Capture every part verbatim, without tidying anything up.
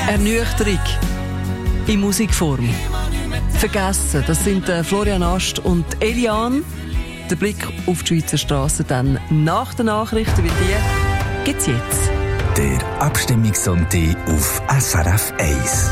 Ernüchterung in Musikform. Vergessen, das sind Florian Ast und Eliane. Der Blick auf die Schweizer Strassen dann nach den Nachrichten, weil die gibt's jetzt. Der Abstimmungssonntag auf S R F eins.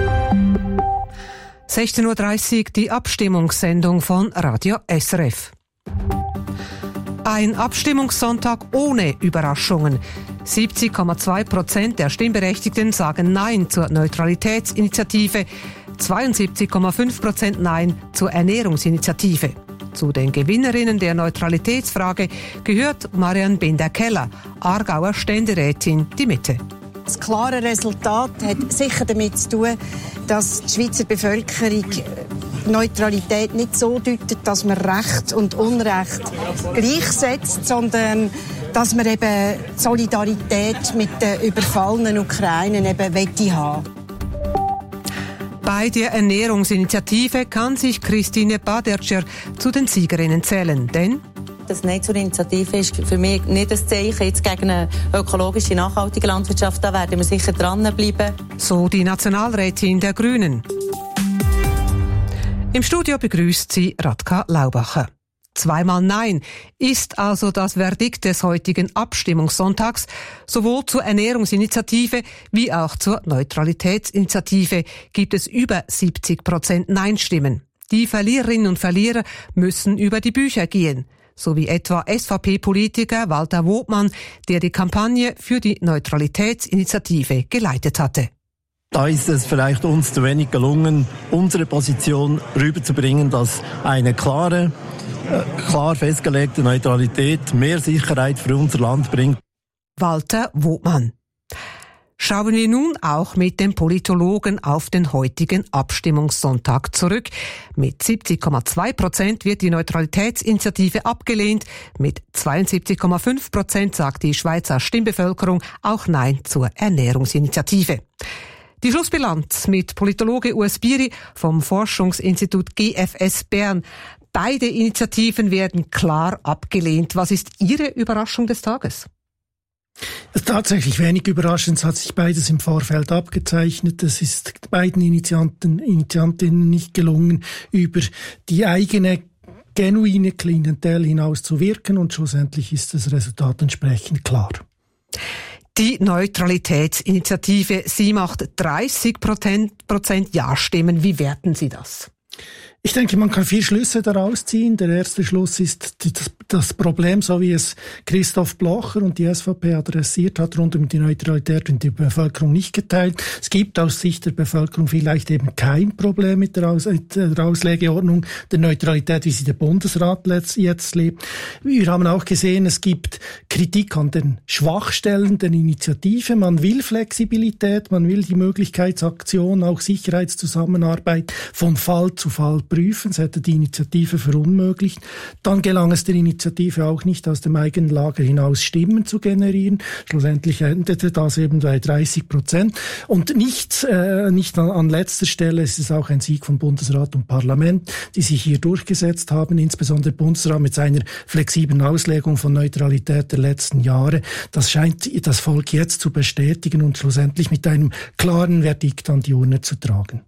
sechzehn Uhr dreißig, die Abstimmungssendung von Radio S R F. Ein Abstimmungssonntag ohne Überraschungen. siebzig Komma zwei Prozent der Stimmberechtigten sagen Nein zur Neutralitätsinitiative, zweiundsiebzig Komma fünf Prozent Nein zur Ernährungsinitiative. Zu den Gewinnerinnen der Neutralitätsfrage gehört Marianne Binder-Keller, Aargauer Ständerätin Die Mitte. Das klare Resultat hat sicher damit zu tun, dass die Schweizer Bevölkerung Neutralität nicht so deutet, dass man Recht und Unrecht gleichsetzt, sondern dass man eben Solidarität mit den überfallenen Ukrainern eben wette haben. Bei der Ernährungsinitiative kann sich Christine Badertscher zu den Siegerinnen zählen, denn das Nein zur Initiative ist für mich nicht ein Zeichen jetzt gegen eine ökologische, nachhaltige Landwirtschaft. Da werden wir sicher dranbleiben. So die Nationalrätin der Grünen. Im Studio begrüßt sie Radka Laubacher. Zweimal Nein ist also das Verdikt des heutigen Abstimmungssonntags. Sowohl zur Ernährungsinitiative wie auch zur Neutralitätsinitiative gibt es über siebzig Prozent Nein-Stimmen. Die Verliererinnen und Verlierer müssen über die Bücher gehen. So wie etwa S V P-Politiker Walter Wotmann, der die Kampagne für die Neutralitätsinitiative geleitet hatte. Da ist es vielleicht uns zu wenig gelungen, unsere Position rüberzubringen, dass eine klare, äh, klar festgelegte Neutralität mehr Sicherheit für unser Land bringt. Walter Wotmann. Schauen wir nun auch mit dem Politologen auf den heutigen Abstimmungssonntag zurück. Mit siebzig Komma zwei Prozent wird die Neutralitätsinitiative abgelehnt. Mit zweiundsiebzig Komma fünf Prozent sagt die Schweizer Stimmbevölkerung auch Nein zur Ernährungsinitiative. Die Schlussbilanz mit Politologe Urs Bieri vom Forschungsinstitut G F S Bern. Beide Initiativen werden klar abgelehnt. Was ist Ihre Überraschung des Tages? Tatsächlich wenig überraschend, es hat sich beides im Vorfeld abgezeichnet. Es ist beiden Initianten, Initiantinnen nicht gelungen, über die eigene genuine Klientel hinaus zu wirken, und schlussendlich ist das Resultat entsprechend klar. Die Neutralitätsinitiative, sie macht dreißig Prozent Ja-Stimmen. Wie werten Sie das? Ich denke, man kann vier Schlüsse daraus ziehen. Der erste Schluss ist das, das Problem, so wie es Christoph Blocher und die S V P adressiert hat, rund um die Neutralität und die Bevölkerung nicht geteilt. Es gibt aus Sicht der Bevölkerung vielleicht eben kein Problem mit der, Aus, mit der Auslegeordnung der Neutralität, wie sie der Bundesrat jetzt lebt. Wir haben auch gesehen, es gibt Kritik an den Schwachstellen der Initiative. Man will Flexibilität, man will die Möglichkeitsaktion, auch Sicherheitszusammenarbeit von Fall zu Fall prüfen. Es hätte die Initiative verunmöglicht. Dann gelang es der Initiative auch nicht, aus dem eigenen Lager hinaus Stimmen zu generieren. Schlussendlich endete das eben bei dreißig Prozent. Und nicht, äh, nicht an, an letzter Stelle ist es auch ein Sieg von Bundesrat und Parlament, die sich hier durchgesetzt haben. Insbesondere der Bundesrat mit seiner flexiblen Auslegung von Neutralität der letzten Jahre. Das scheint das Volk jetzt zu bestätigen und schlussendlich mit einem klaren Verdikt an die Urne zu tragen.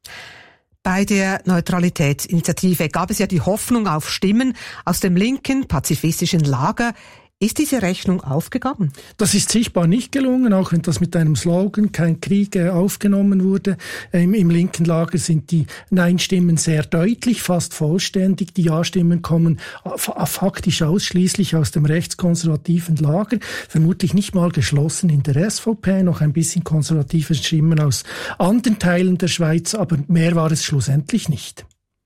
Bei der Neutralitätsinitiative gab es ja die Hoffnung auf Stimmen aus dem linken, pazifistischen Lager. Ist diese Rechnung aufgegangen? Das ist sichtbar nicht gelungen, auch wenn das mit einem Slogan „Kein Krieg“ aufgenommen wurde. Im, im linken Lager sind die Nein-Stimmen sehr deutlich, fast vollständig. Die Ja-Stimmen kommen faktisch ausschließlich aus dem rechtskonservativen Lager, vermutlich nicht mal geschlossen in der S V P, noch ein bisschen konservative Stimmen aus anderen Teilen der Schweiz, aber mehr war es schlussendlich nicht.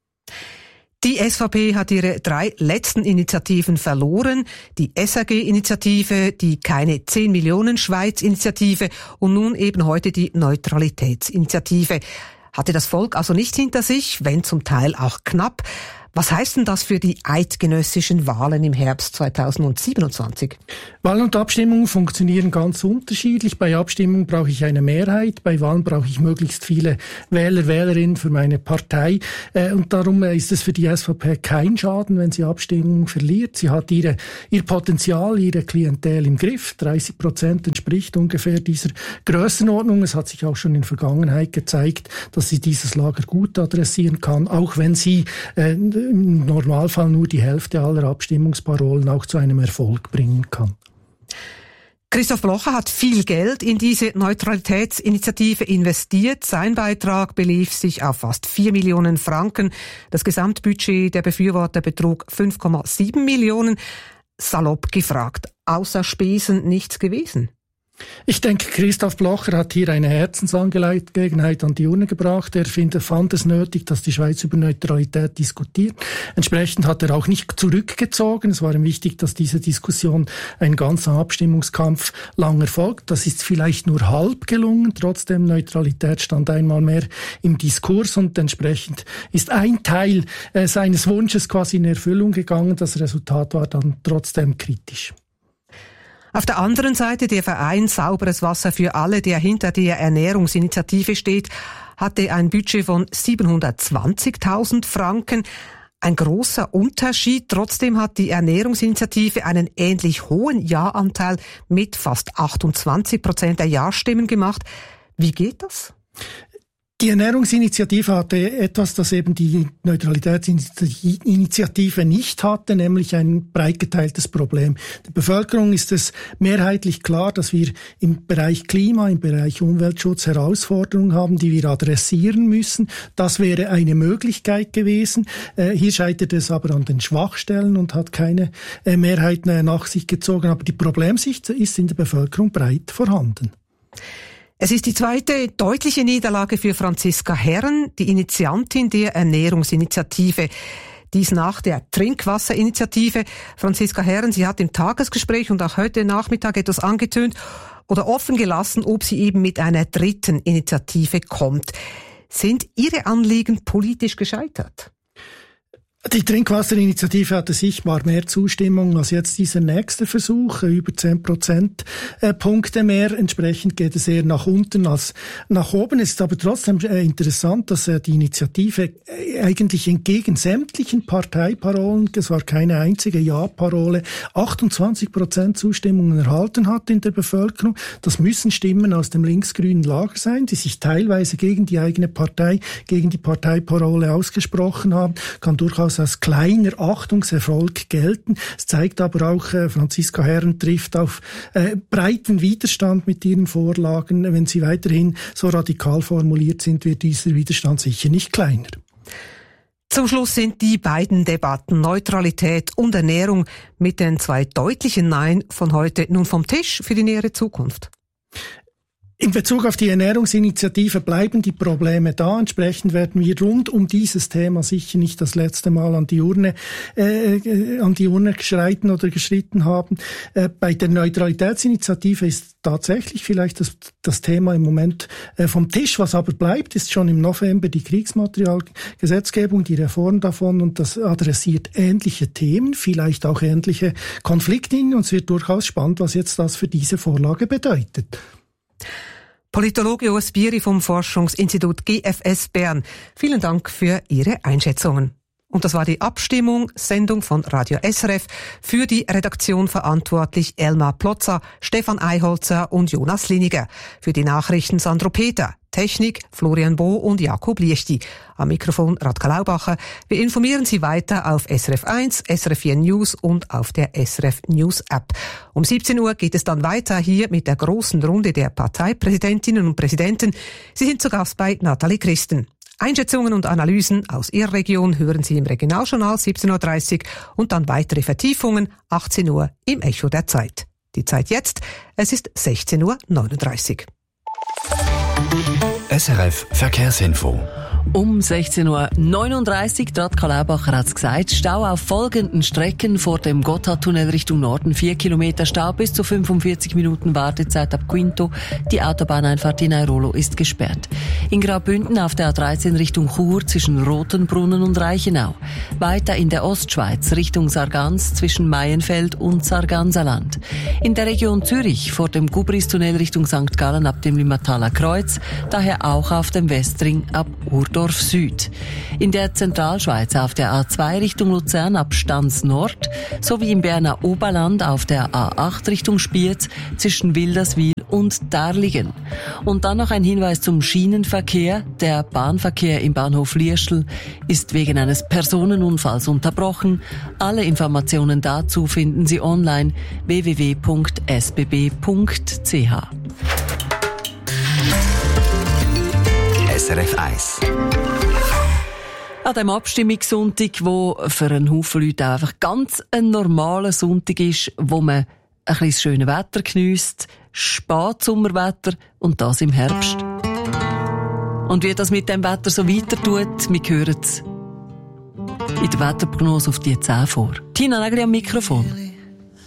Die S V P hat ihre drei letzten Initiativen verloren. Die S A G-Initiative, die Keine zehn Millionen Schweiz-Initiative und nun eben heute die Neutralitätsinitiative. Hatte das Volk also nicht hinter sich, wenn zum Teil auch knapp. Was heißt denn das für die eidgenössischen Wahlen im Herbst zweitausendsiebenundzwanzig? Wahlen und Abstimmungen funktionieren ganz unterschiedlich. Bei Abstimmungen brauche ich eine Mehrheit, bei Wahlen brauche ich möglichst viele Wähler, Wählerinnen für meine Partei. Und darum ist es für die S V P kein Schaden, wenn sie Abstimmungen verliert. Sie hat ihre, ihr Potenzial, ihre Klientel im Griff. dreißig Prozent entspricht ungefähr dieser Grössenordnung. Es hat sich auch schon in der Vergangenheit gezeigt, dass sie dieses Lager gut adressieren kann, auch wenn sie äh, im Normalfall nur die Hälfte aller Abstimmungsparolen auch zu einem Erfolg bringen kann. Christoph Blocher hat viel Geld in diese Neutralitätsinitiative investiert. Sein Beitrag belief sich auf fast vier Millionen Franken. Das Gesamtbudget der Befürworter betrug fünf Komma sieben Millionen. Salopp gefragt, außer Spesen nichts gewesen? Ich denke, Christoph Blocher hat hier eine Herzensangelegenheit an die Urne gebracht. Er find, fand es nötig, dass die Schweiz über Neutralität diskutiert. Entsprechend hat er auch nicht zurückgezogen. Es war ihm wichtig, dass diese Diskussion einen ganzen Abstimmungskampf lang erfolgt. Das ist vielleicht nur halb gelungen. Trotzdem, Neutralität stand einmal mehr im Diskurs und entsprechend ist ein Teil äh, seines Wunsches quasi in Erfüllung gegangen. Das Resultat war dann trotzdem kritisch. Auf der anderen Seite der Verein Sauberes Wasser für alle, der hinter der Ernährungsinitiative steht, hatte ein Budget von siebenhundertzwanzigtausend Franken. Ein großer Unterschied. Trotzdem hat die Ernährungsinitiative einen ähnlich hohen Ja-Anteil mit fast achtundzwanzig Prozent der Ja-Stimmen gemacht. Wie geht das? Die Ernährungsinitiative hatte etwas, das eben die Neutralitätsinitiative nicht hatte, nämlich ein breit geteiltes Problem. Der Bevölkerung ist es mehrheitlich klar, dass wir im Bereich Klima, im Bereich Umweltschutz Herausforderungen haben, die wir adressieren müssen. Das wäre eine Möglichkeit gewesen. Hier scheitert es aber an den Schwachstellen und hat keine Mehrheit nach sich gezogen. Aber die Problemsicht ist in der Bevölkerung breit vorhanden. Es ist die zweite deutliche Niederlage für Franziska Herren, die Initiantin der Ernährungsinitiative. Dies nach der Trinkwasserinitiative. Franziska Herren, sie hat im Tagesgespräch und auch heute Nachmittag etwas angetönt oder offen gelassen, ob sie eben mit einer dritten Initiative kommt. Sind Ihre Anliegen politisch gescheitert? Die Trinkwasserinitiative hatte sichtbar mehr Zustimmung als jetzt dieser nächste Versuch, über zehn Prozentpunkte mehr. Entsprechend geht es eher nach unten als nach oben. Es ist aber trotzdem interessant, dass die Initiative eigentlich entgegen sämtlichen Parteiparolen, es war keine einzige Ja-Parole, achtundzwanzig Prozent Zustimmung erhalten hat in der Bevölkerung. Das müssen Stimmen aus dem linksgrünen Lager sein, die sich teilweise gegen die eigene Partei, gegen die Parteiparole ausgesprochen haben. Kann durchaus als kleiner Achtungserfolg gelten. Es zeigt aber auch, äh, Franziska Herren trifft auf äh, breiten Widerstand mit ihren Vorlagen. Wenn sie weiterhin so radikal formuliert sind, wird dieser Widerstand sicher nicht kleiner. Zum Schluss sind die beiden Debatten Neutralität und Ernährung mit den zwei deutlichen Nein von heute nun vom Tisch für die nähere Zukunft. In Bezug auf die Ernährungsinitiative bleiben die Probleme da. Entsprechend werden wir rund um dieses Thema sicher nicht das letzte Mal an die Urne, äh, an die Urne geschreiten oder geschritten haben. Äh, bei der Neutralitätsinitiative ist tatsächlich vielleicht das, das Thema im Moment äh, vom Tisch. Was aber bleibt, ist schon im November die Kriegsmaterialgesetzgebung, die Reform davon, und das adressiert ähnliche Themen, vielleicht auch ähnliche Konfliktlinien, und es wird durchaus spannend, was jetzt das für diese Vorlage bedeutet. Politologe Urs Bieri vom Forschungsinstitut G F S Bern. Vielen Dank für Ihre Einschätzungen. Und das war die Abstimmungssendung von Radio S R F. Für die Redaktion verantwortlich Elmar Plotza, Stefan Eiholzer und Jonas Liniger. Für die Nachrichten Sandro Peter. Technik Florian Bo und Jakob Liechti. Am Mikrofon Radka Laubacher. Wir informieren Sie weiter auf S R F eins, S R F vier News und auf der S R F News App. Um siebzehn Uhr geht es dann weiter hier mit der großen Runde der Parteipräsidentinnen und Präsidenten. Sie sind zu Gast bei Nathalie Christen. Einschätzungen und Analysen aus Ihrer Region hören Sie im Regionaljournal siebzehn Uhr dreißig und dann weitere Vertiefungen achtzehn Uhr im Echo der Zeit. Die Zeit jetzt, es ist sechzehn Uhr neununddreißig. S R F Verkehrsinfo. Um sechzehn Uhr neununddreißig, Radka Laubacher hat es gesagt, Stau auf folgenden Strecken vor dem Gotthardtunnel Richtung Norden. Vier Kilometer Stau, bis zu fünfundvierzig Minuten Wartezeit ab Quinto. Die Autobahneinfahrt in Airolo ist gesperrt. In Graubünden auf der A dreizehn Richtung Chur zwischen Rotenbrunnen und Reichenau. Weiter in der Ostschweiz Richtung Sargans zwischen Maienfeld und Sarganserland. In der Region Zürich vor dem Gubristunnel Richtung Sankt Gallen ab dem Limataler Kreuz. Daher auch auf dem Westring ab Urdorf Süd. In der Zentralschweiz auf der A zwei Richtung Luzern ab Stans Nord sowie im Berner Oberland auf der A acht Richtung Spiez zwischen Wilderswil und Darligen. Und dann noch ein Hinweis zum Schienenverkehr. Der Bahnverkehr im Bahnhof Liestel ist wegen eines Personenunfalls unterbrochen. Alle Informationen dazu finden Sie online w w w punkt s b b punkt c h. S R F eins. An dem Abstimmungssonntag, wo für einen Haufen Leute einfach ganz ein normaler Sonntag ist, wo man ein bisschen das schöne Wetter geniesst, Spätsommerwetter und das im Herbst. Und wie das mit dem Wetter so weiter tut, wir hören es in der Wetterprognose auf die zehn vor. Tina Nägeli am Mikrofon.